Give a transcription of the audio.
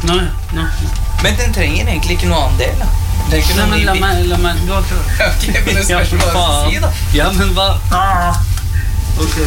Nå. Men den trenger egentlig ikke noe annen del da. Nei, men la meg. Du har ikke... Ok, men det skal ikke bare si da. Ja, men hva? Ok.